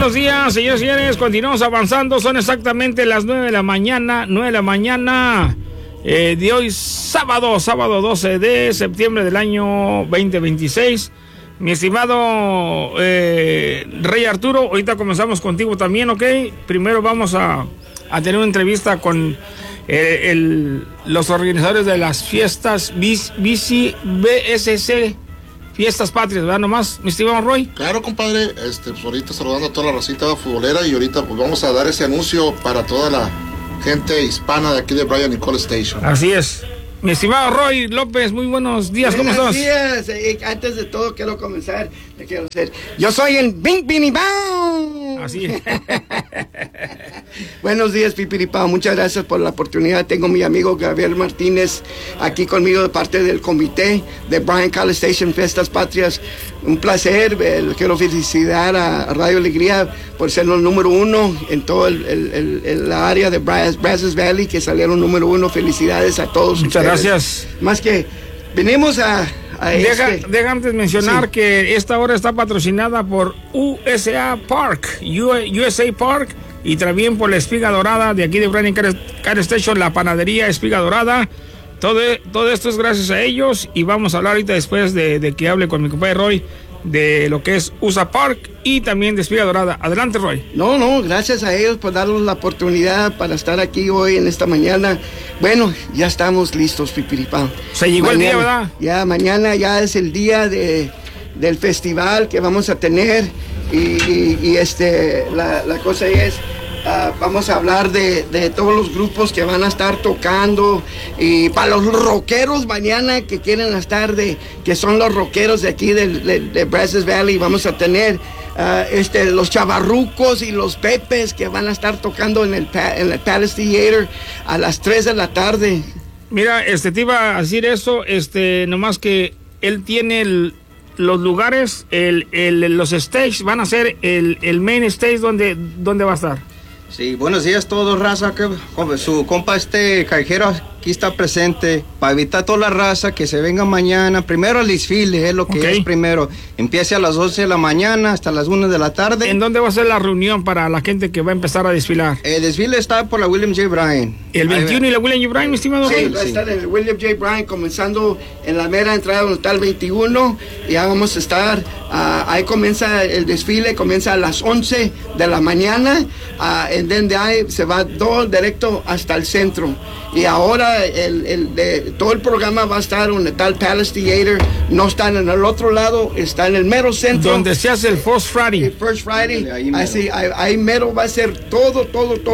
buenos días, señores y señores. Continuamos avanzando. Son exactamente las 9 de la mañana. 9 de la mañana de hoy, sábado 12 de septiembre del año 2026. Mi estimado Rey Arturo, ahorita comenzamos contigo también, ¿ok? Primero vamos a tener una entrevista con los organizadores de las fiestas BSC, Fiestas Patrias, ¿verdad? Nomás, mi estimado Roy. Claro, compadre, pues ahorita saludando a toda la racita futbolera y ahorita pues vamos a dar ese anuncio para toda la gente hispana de aquí de Bryan y College Station. Así es. Mi estimado Roy López, muy buenos días, ¿cómo estás? Buenos días, antes de todo quiero comenzar, yo soy el Bing Bini Bao. Así es. Buenos días, Pipiripao, muchas gracias por la oportunidad. Tengo mi amigo Gabriel Martínez aquí conmigo de parte del comité de Bryan College Station Fiestas Patrias. Un placer, quiero felicitar a Radio Alegría por ser los número 1 en todo la área de Brazos Valley, que salieron número 1. Felicidades a todos. Muchas gracias. Más que venimos Deja antes mencionar que esta hora está patrocinada por USA Park y también por la Espiga Dorada de aquí de Bryan College Station, la panadería Espiga Dorada. Todo esto es gracias a ellos y vamos a hablar ahorita después de que hable con mi compadre Roy de lo que es USA Park y también de Espiga Dorada. Adelante, Roy. No, gracias a ellos por darnos la oportunidad para estar aquí hoy en esta mañana. Bueno, ya estamos listos, Pipiripao. Se llegó el día, ¿verdad? Ya, mañana ya es el día del festival que vamos a tener y la cosa es... vamos a hablar de todos los grupos que van a estar tocando y para los rockeros mañana que quieren estar que son los rockeros de aquí de Brazos Valley, vamos a tener los chavarrucos y los pepes que van a estar tocando en el Palace Theater a las 3 de la tarde. Mira, te iba a decir eso, nomás que él tiene los lugares, los stages van a ser el main stage donde va a estar. Sí, buenos días a todos, raza, que su compa callejero aquí está presente para evitar toda la raza que se venga mañana. Primero el desfile, es lo que es primero. Empieza a las 11 de la mañana hasta las 1 de la tarde. ¿En dónde va a ser la reunión para la gente que va a empezar a desfilar? El desfile está por la William J. Bryan. ¿El 21 y la William J. Bryan, mi estimado? Sí, va a estar en el William J. Bryan, comenzando en la mera entrada donde está el 21. Y ya vamos a estar, ahí comienza el desfile, comienza a las 11 de la mañana. De ahí se va todo directo hasta el centro. Y ahora todo el programa va a estar donde está el Palace Theater. No está en el otro lado, está en el mero centro. Donde se hace el First Friday. El First Friday. Ahí mero va a ser todo.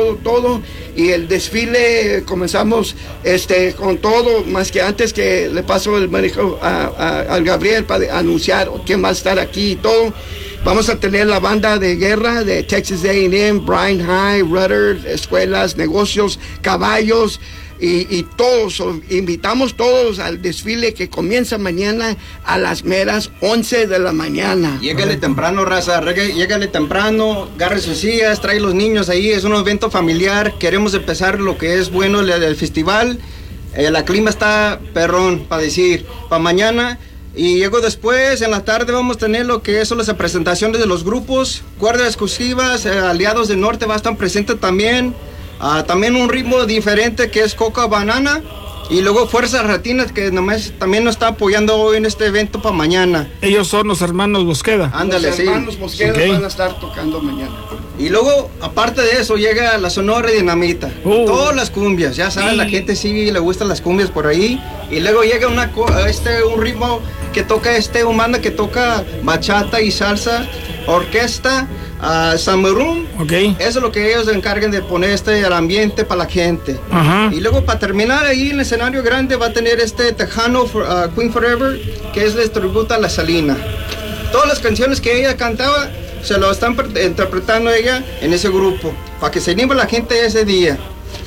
Y el desfile comenzamos con todo, más que antes que le paso el manejo al Gabriel para anunciar quién va a estar aquí y todo. Vamos a tener la banda de guerra de Texas A&M, Bryan High, Rutgers, escuelas, negocios, caballos y todos. Invitamos todos al desfile que comienza mañana a las meras 11 de la mañana. Llégale temprano, raza, llégale temprano, agarre sus sillas, trae los niños ahí, es un evento familiar. Queremos empezar lo que es bueno del festival. El clima está perrón, para decir, para mañana. Y luego después, en la tarde, vamos a tener lo que son las presentaciones de los grupos, guardias exclusivas, aliados del norte va a estar presentes también. También un ritmo diferente que es Coca Banana. Y luego Fuerzas Ratinas, que nomás también nos está apoyando hoy en este evento para mañana. Ellos son los hermanos Bosqueda. Ándale, los hermanos Bosqueda van a estar tocando mañana. Y luego, aparte de eso, llega la Sonora Dinamita. Todas las cumbias, ya saben, la gente sí le gustan las cumbias por ahí. Y luego llega un ritmo que toca un banda que toca bachata y salsa, orquesta, Samurum. Eso es lo que ellos se encargan de poner el ambiente para la gente. Y luego para terminar ahí en el escenario grande va a tener Tejano Queen Forever, que es el tributo a la Salina. Todas las canciones que ella cantaba se lo están interpretando ella en ese grupo, para que se anime la gente ese día.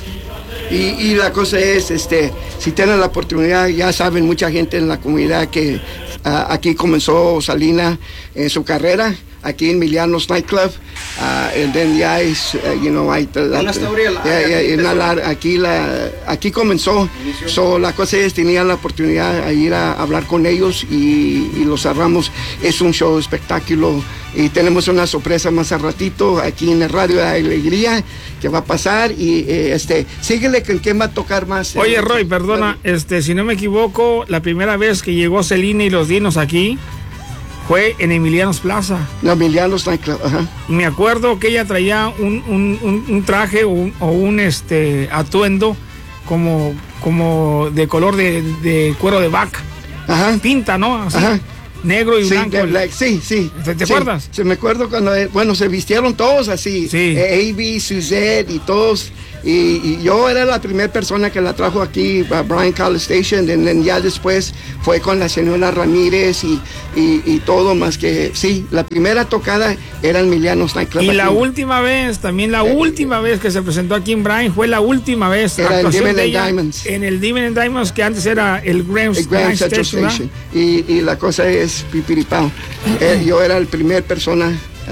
Y la cosa es, si tienen la oportunidad, ya saben mucha gente en la comunidad que aquí comenzó Salina en su carrera, aquí en Milianos Nightclub. And then the ice, una historia larga. Aquí comenzó. So, la cosa es, tenía la oportunidad de ir a hablar con ellos y los cerramos. Es un show espectáculo y tenemos una sorpresa más a ratito aquí en el Radio de Alegría que va a pasar y síguele con quién va a tocar más. Oye, Roy, perdona, si no me equivoco, la primera vez que llegó Celina y los Dinos aquí fue en Emilianos Plaza. No, Emilianos Nightclub, ajá. Me acuerdo que ella traía un traje o un atuendo como de color de cuero de vaca. Ajá. Pinta, ¿no? Así, ajá. Negro y blanco. Sí. ¿Te acuerdas? Sí, me acuerdo cuando se vistieron todos así. Sí. A.B., Suzette y todos. Y yo era la primera persona que la trajo aquí a Bryan College Station. Y ya después fue con la señora Ramírez y todo, más que sí, la primera tocada era el Emilianos Nightclub. Y la última vez, también última vez que se presentó aquí en Bryan fue la última vez. Era el Diamond and Diamonds. En el Diamond and Diamonds, que antes era el Grand Central Station. Y la cosa es pipiripao. Yo era la primera persona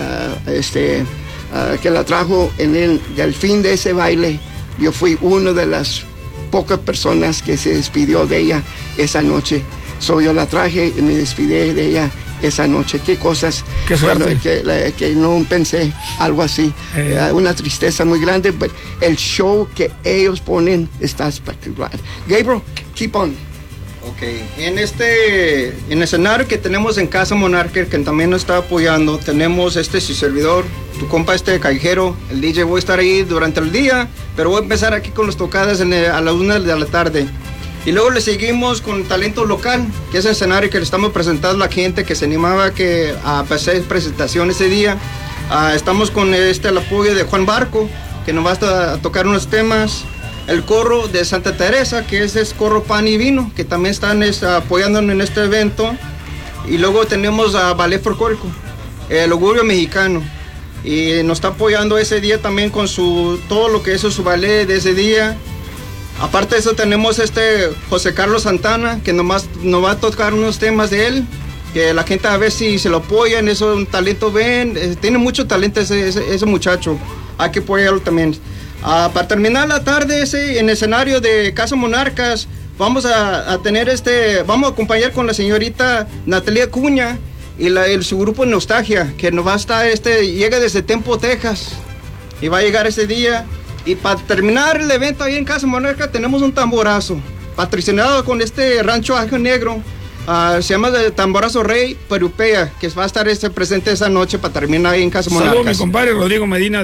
que la trajo al fin de ese baile. Yo fui una de las pocas personas que se despidió de ella esa noche. Yo la traje y me despidí de ella esa noche. Qué cosas. Qué suerte. Que no pensé algo así. Una tristeza muy grande, pero el show que ellos ponen está espectacular. Gabriel, keep on. Ok, en el escenario que tenemos en Casa Monarca, que también nos está apoyando, tenemos su servidor, tu compa callejero, el DJ. Voy a estar ahí durante el día, pero voy a empezar aquí con las tocadas a las 1 de la tarde. Y luego le seguimos con talento local, que es el escenario que le estamos presentando a la gente que se animaba a hacer presentación ese día. Estamos con el apoyo de Juan Barco, que nos va a tocar unos temas. El coro de Santa Teresa, que es coro Pan y Vino, que también están apoyándonos en este evento. Y luego tenemos a Ballet Folclórico, el Orgullo Mexicano. Y nos está apoyando ese día también con todo lo que es su ballet de ese día. Aparte de eso tenemos José Carlos Santana, que nomás nos va a tocar unos temas de él, que la gente a ver si se lo apoyan. Eso es un talento, tiene mucho talento ese muchacho, hay que apoyarlo también. Para terminar la tarde en el escenario de Casa Monarcas, vamos a tener vamos a acompañar con la señorita Natalia Cuña y su grupo Nostalgia, que nos va a estar, llega desde Tempo, Texas, y va a llegar ese día. Y para terminar el evento ahí en Casa Monarca tenemos un tamborazo, patrocinado con Rancho Ajo Negro, se llama Tamborazo Rey Perupea, que va a estar presente esa noche para terminar ahí en Casa Monarcas. Saludos, mi compadre Rodrigo Medina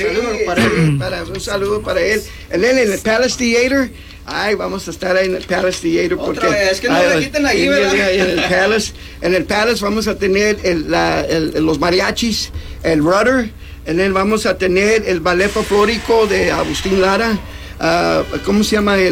un saludo para él. En el Palace Theater. Vamos a estar ahí en el Palace Theater. Otra vez, que no le quiten ahí, ¿verdad? En el Palace vamos a tener los mariachis, el Rudder. En él vamos a tener el ballet folclórico de Agustín Lara. ¿Cómo se llama?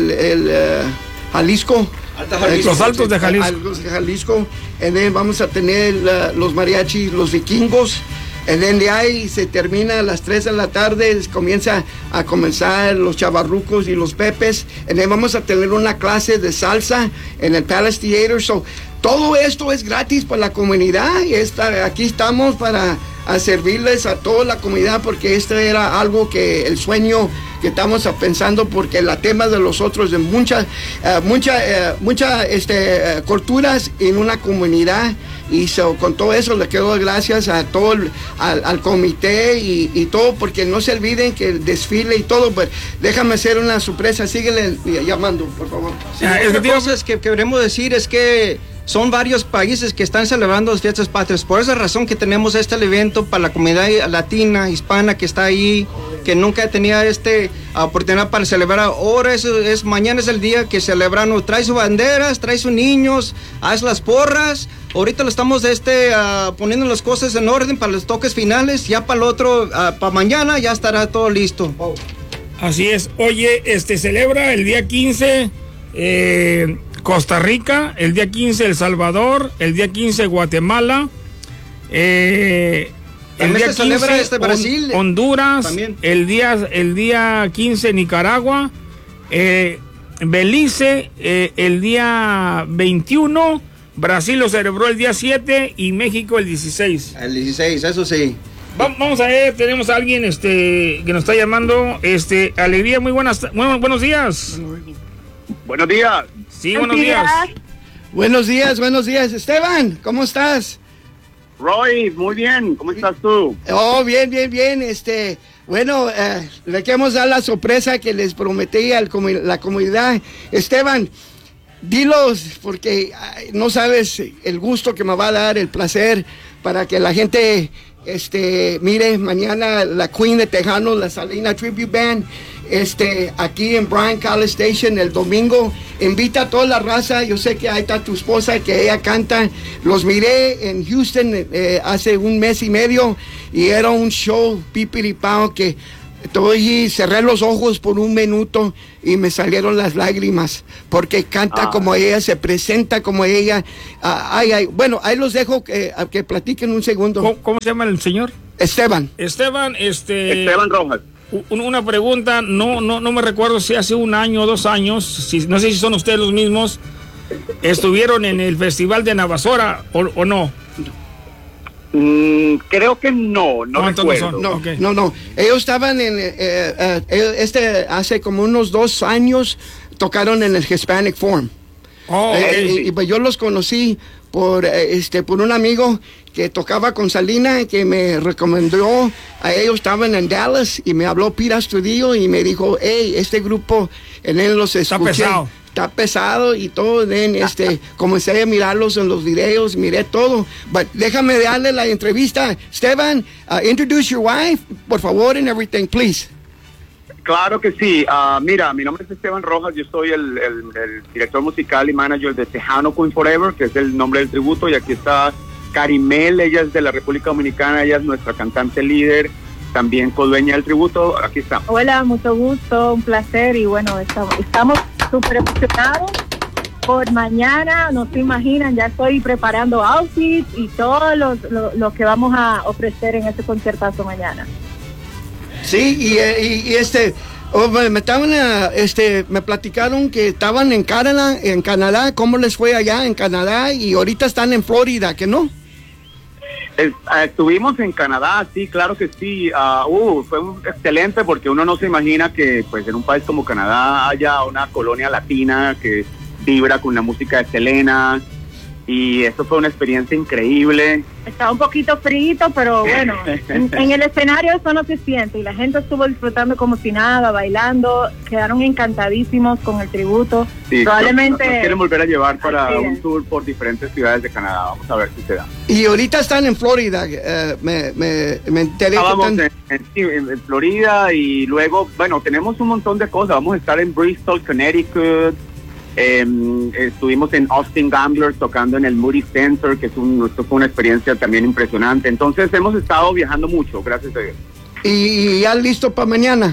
Jalisco. Los Altos de Jalisco. En él vamos a tener los mariachis, los vikingos. En de ahí se termina a las 3 de la tarde, comienza a comenzar los chavarrucos y los pepes. En él vamos a tener una clase de salsa en el Palace Theater. Todo esto es gratis para la comunidad y aquí estamos para servirles a toda la comunidad, porque era algo que el sueño que estamos pensando, porque el tema de los otros de muchas culturas en una comunidad. Y con todo eso le quiero dar gracias a todo al comité y todo, porque no se olviden que el desfile y todo. Pues déjame hacer una sorpresa, síguele llamando, por favor. Otra cosa que queremos decir es que son varios países que están celebrando las fiestas patrias. Por esa razón que tenemos evento para la comunidad latina, hispana que está ahí, que nunca tenía oportunidad para celebrar. Ahora mañana es el día que celebran. Trae sus banderas, trae sus niños, haz las porras. Ahorita lo estamos poniendo las cosas en orden para los toques finales. Ya para el otro, para mañana ya estará todo listo. Así es. Oye, celebra el día 15 Costa Rica, el día 15 El Salvador, el día 15 Guatemala, el día 15 Brasil, Honduras, también. el día 15 Nicaragua, Belice, el día 21, Brasil lo celebró el día 7 y México el 16. El 16, eso sí. Vamos a ver, tenemos a alguien que nos está llamando. Alegría, muy buenos días. Buenos días. Sí, buenos días. Buenos días. Esteban, ¿cómo estás? Roy, muy bien. ¿Cómo estás tú? Oh, bien. Bueno, le queremos dar la sorpresa que les prometí a la comunidad. Esteban, dilos, porque no sabes el gusto que me va a dar, el placer, para que la gente mire mañana la Queen de Tejano, la Salina Tribute Band, aquí en Bryan College Station el domingo. Invita a toda la raza. Yo sé que ahí está tu esposa, que ella canta. Los miré en Houston hace un mes y medio y era un show pipiripao que cerré los ojos por un minuto y me salieron las lágrimas porque canta como ella, se presenta como ella. Bueno, ahí los dejo que platiquen un segundo. ¿Cómo se llama el señor? Esteban. Esteban Rojas. Una pregunta, no me recuerdo si hace 1 año o 2 años, no sé si son ustedes los mismos, estuvieron en el Festival de Navasota o no. Creo que no recuerdo. No. Ellos estaban hace como unos 2 años tocaron en el Hispanic Forum. Y pues yo los conocí por un amigo que tocaba con Salina, que me recomendó a ellos. Estaban en Dallas y me habló Pira Astudillo y me dijo, hey, este grupo, en él los escuché. Está pesado y todo. Comencé a mirarlos en los videos, miré todo. Déjame darle la entrevista. Esteban, introduce your wife, por favor, and everything, please. Claro que sí. Mira, mi nombre es Esteban Rojas, yo soy el director musical y manager de Tejano Queen Forever, que es el nombre del tributo, y aquí está Carimel, ella es de la República Dominicana, ella es nuestra cantante líder, también codueña del tributo. Aquí está. Hola, mucho gusto, un placer, y bueno, estamos súper emocionados por mañana. No se imaginan, ya estoy preparando outfits y todo lo que vamos a ofrecer en este conciertazo mañana. Sí, me platicaron que estaban en Canadá. ¿Cómo les fue allá en Canadá? Y ahorita están en Florida, ¿que no? Estuvimos en Canadá, sí, claro que sí. Fue excelente porque uno no se imagina que pues en un país como Canadá haya una colonia latina que vibra con la música de Selena. Y eso fue una experiencia increíble. Estaba un poquito frío, pero bueno, en el escenario eso no se siente. Y la gente estuvo disfrutando como si nada, bailando. Quedaron encantadísimos con el tributo. Sí, probablemente nos quieren volver a llevar para un tour por diferentes ciudades de Canadá. Vamos a ver si se da. Y ahorita están en Florida. Me enteré. Estábamos en Florida y luego, bueno, tenemos un montón de cosas. Vamos a estar en Bristol, Connecticut. Estuvimos en Austin Gamblers tocando en el Moody Center, que esto fue una experiencia también impresionante. Entonces hemos estado viajando mucho, gracias a Dios. ¿Y ya listo para mañana?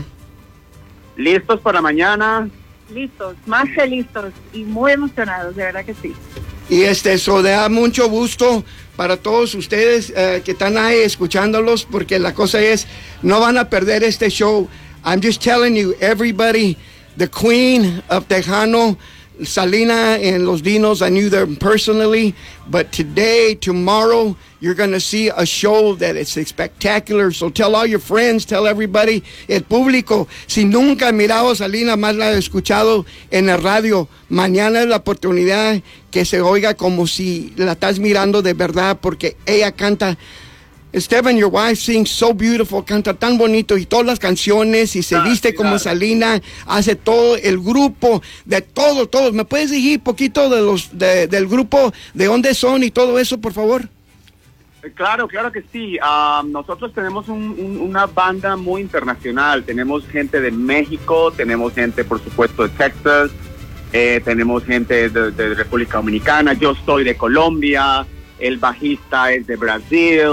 ¿Listos para mañana? Listos, más que listos y muy emocionados, de verdad que sí. Y eso da mucho gusto para todos ustedes que están ahí escuchándolos, porque la cosa es, no van a perder este show. I'm just telling you, everybody, the Queen of Tejano, Salina and Los Dinos, I knew them personally, but today, tomorrow, you're going to see a show that is spectacular. So tell all your friends, tell everybody, el público, si nunca han mirado a Salina, más la he escuchado en la radio, mañana es la oportunidad que se oiga como si la estás mirando de verdad, porque ella canta. Esteban, your wife sings so beautiful, canta tan bonito y todas las canciones y se viste como Salina, hace todo el grupo, de todos. ¿Me puedes decir poquito del grupo, de dónde son y todo eso, por favor? Claro que sí. Nosotros tenemos una banda muy internacional. Tenemos gente de México, tenemos gente, por supuesto, de Texas, tenemos gente de República Dominicana. Yo soy de Colombia, el bajista es de Brasil.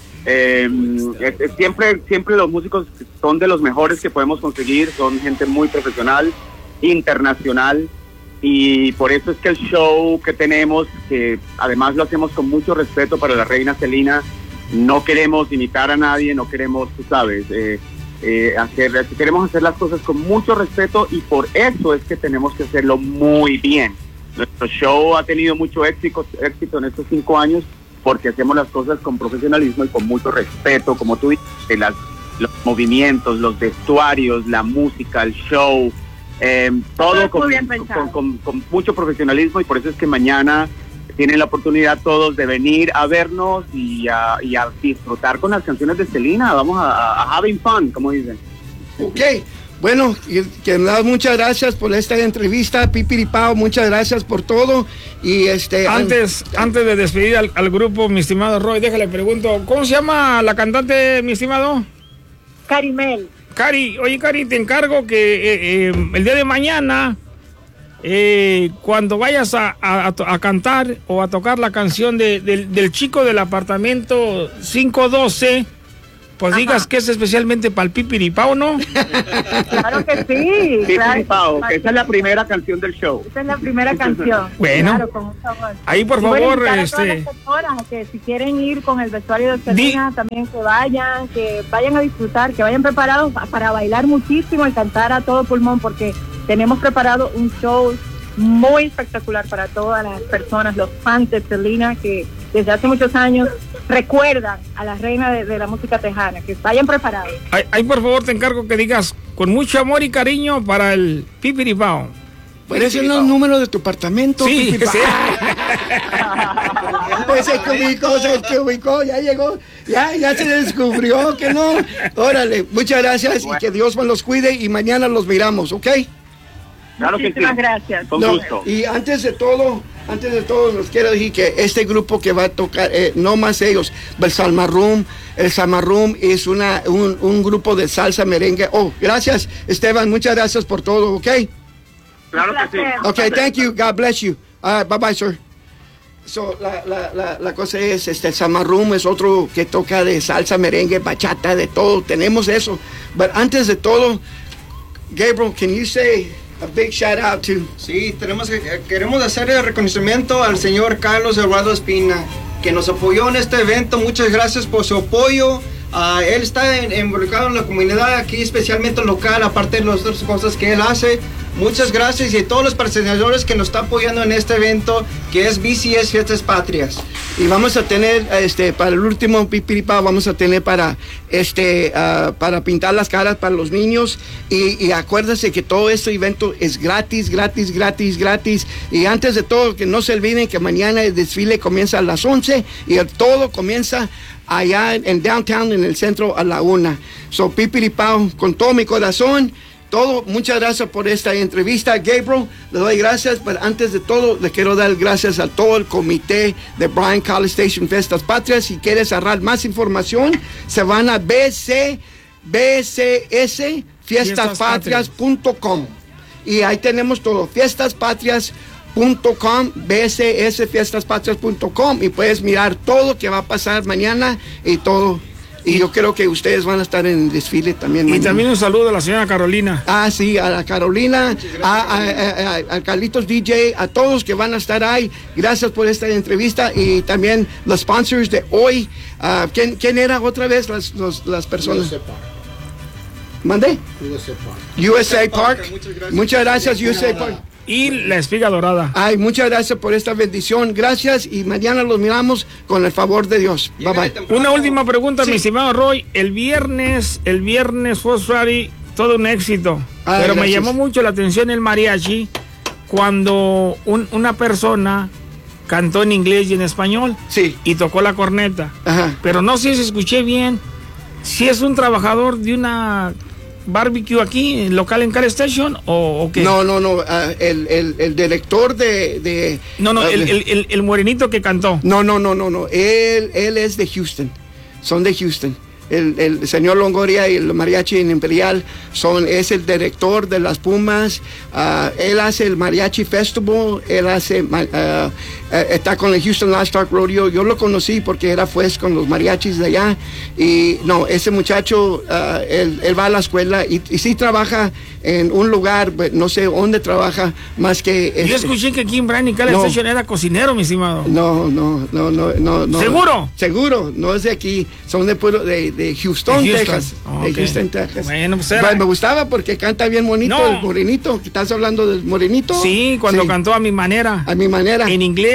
Siempre los músicos son de los mejores que podemos conseguir, son gente muy profesional, internacional, y por eso es que el show que tenemos, que además lo hacemos con mucho respeto para la reina Selena, no queremos imitar a nadie, no queremos, tú sabes, queremos hacer las cosas con mucho respeto, y por eso es que tenemos que hacerlo muy bien. Nuestro show ha tenido mucho éxito en estos 5 años, porque hacemos las cosas con profesionalismo y con mucho respeto, como tú dices, los movimientos, los vestuarios, la música, el show, todo con mucho profesionalismo, y por eso es que mañana tienen la oportunidad todos de venir a vernos y a disfrutar con las canciones de Selena. Vamos a having fun, como dicen. Ok, bueno, muchas gracias por esta entrevista, Pipiripao, muchas gracias por todo. Y antes de despedir al grupo, mi estimado Roy, déjale pregunto, ¿cómo se llama la cantante, mi estimado? Carimel. Oye, Cari, te encargo que el día de mañana, cuando vayas a cantar o a tocar la canción del chico del apartamento 512, pues digas que es especialmente para el Pipiripao, ¿no? Claro que sí. Pipiripao, que esa es la primera canción del show. Esa es la primera canción. Bueno, claro, con mucho amor. Ahí por favor, a todas las personas que si quieren ir con el vestuario de Selena, también que vayan a disfrutar, que vayan preparados para bailar muchísimo y cantar a todo pulmón, porque tenemos preparado un show muy espectacular para todas las personas, los fans de Selena, que desde hace muchos años recuerdan a la reina de la música tejana. Que vayan preparados. Ahí por favor te encargo que digas con mucho amor y cariño para el Pipiripao. ¿Puedes decir los números de tu apartamento? Sí, sí. Se ubicó, ya llegó, ya se descubrió que no. Órale, muchas gracias y que Dios me los cuide y mañana los miramos, ¿ok? Claro que sí. Muchísimas gracias. Con gusto. Y antes de todo, les quiero decir que este grupo que va a tocar, no más ellos, el Salma Room es un grupo de salsa merengue. Oh, gracias, Esteban, muchas gracias por todo, ¿ok? Claro que sí. Ok, thank you, God bless you. Bye bye, sir. So, la cosa es, el Salma Room es otro que toca de salsa, merengue, bachata, de todo, tenemos eso. Pero antes de todo, Gabriel, can you say a big shout out to... Sí, queremos hacer el reconocimiento al señor Carlos Eduardo Espina, que nos apoyó en este evento. Muchas gracias por su apoyo. Él está involucrado en la comunidad aquí, especialmente local, aparte de las otras cosas que él hace. Muchas gracias, y a todos los patrocinadores que nos están apoyando en este evento, que es BCS Fiestas Patrias. Y vamos a tener, para el último Pipiripao, vamos a tener para pintar las caras para los niños. Y acuérdense que todo este evento es gratis. Y antes de todo, que no se olviden que mañana el desfile comienza a las 11 y todo comienza allá en downtown, en el centro, a la 1. So, Pipiripao, con todo mi corazón, muchas gracias por esta entrevista, Gabriel. Le doy gracias, pero antes de todo, le quiero dar gracias a todo el comité de Bryan College Station Fiestas Patrias. Si quieres agarrar más información, se van a bcsfiestaspatrias.com y ahí tenemos todo, fiestaspatrias.com, bcsfiestaspatrias.com, y puedes mirar todo que va a pasar mañana y todo. Y yo creo que ustedes van a estar en el desfile también. Y mañana. también un saludo a la señora Carolina. Sí, a la Carolina, a Carlitos DJ, a todos que van a estar ahí. Gracias por esta entrevista, y también los sponsors de hoy. ¿Quién era otra vez las personas? USA Park. ¿Mandé? USA Park. Muchas gracias, USA Park. Y la espiga dorada. Muchas gracias por esta bendición. Gracias, y mañana los miramos con el favor de Dios. Bye bye. Una última pregunta, mi estimado Roy. El viernes fue Friday, todo un éxito. Pero gracias. Me llamó mucho la atención el mariachi cuando una persona cantó en inglés y en español. Sí. Y tocó la corneta. Ajá. Pero no sé si escuché bien. Si es un trabajador de una barbecue aquí, local en Car Station, o qué? No. El director de el morenito que cantó. No. Él es de Houston. Son de Houston. El señor Longoria y el mariachi en Imperial es el director de las Pumas. Él hace el Mariachi Festival. Él hace está con el Houston Livestock Rodeo. Yo lo conocí porque era con los mariachis de allá. Y no, ese muchacho, él va a la escuela y sí trabaja en un lugar, no sé dónde trabaja, más que... Yo escuché que aquí en Bryan College Station era cocinero, mi estimado. No. ¿Seguro? Seguro, no es de aquí, son de Houston, Texas. Okay. De Houston, Texas. Bueno, pues era... Me gustaba porque canta bien bonito el morenito. ¿Estás hablando del morenito? Sí, cuando cantó A Mi Manera. A Mi Manera. En inglés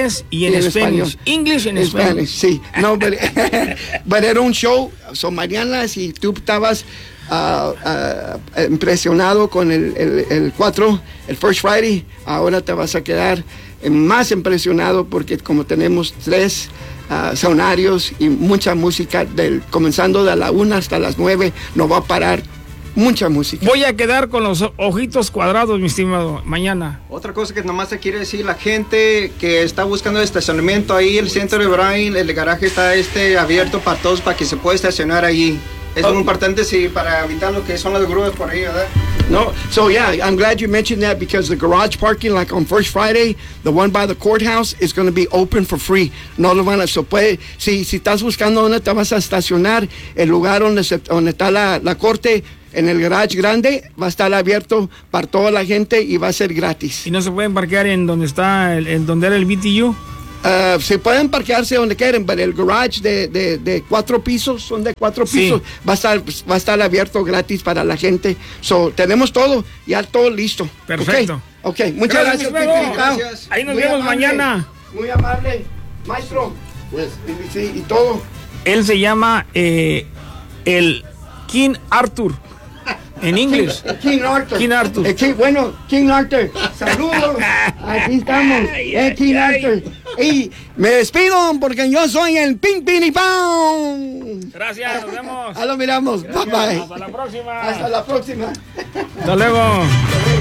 inglés y en español. English and Spanish. Sí, no, pero era un show. Mañana, si tú estabas impresionado con el 4, el First Friday, ahora te vas a quedar más impresionado porque como tenemos 3 sonarios y mucha música, comenzando de la 1 hasta las 9, no va a parar. Mucha música. Voy a quedar con los ojitos cuadrados, mi estimado, mañana. Otra cosa que nomás te quiere decir, la gente que está buscando estacionamiento ahí, el centro de Bryan, el garaje está abierto para todos, para que se pueda estacionar allí. Es muy importante, sí, para evitar lo que son las grúas por ahí, ¿verdad? No, so yeah, I'm glad you mentioned that because the garage parking, like on First Friday, the one by the courthouse is going to be open for free. No lo van a, si estás buscando dónde te vas a estacionar, el lugar donde está la corte, en el garage grande, va a estar abierto para toda la gente y va a ser gratis. ¿Y no se pueden parquear en donde está, donde era el BTU? Se pueden parquearse donde quieren, pero el garage de 4 pisos, son de 4 pisos, va a estar abierto gratis para la gente. Tenemos todo, ya todo listo. Perfecto. Okay. Muchas gracias. Gracias. Ahí nos vemos mañana. Muy amable, maestro. Pues, sí, y todo. Él se llama el King Arthur. En inglés. King Arthur. King Arthur. King Arthur. Saludos. Aquí estamos. King Arthur. Y me despido porque yo soy el Ping Pini Pong. Gracias, nos vemos. Ahí lo miramos. Bye bye. Hasta la próxima. Hasta la próxima. Hasta luego.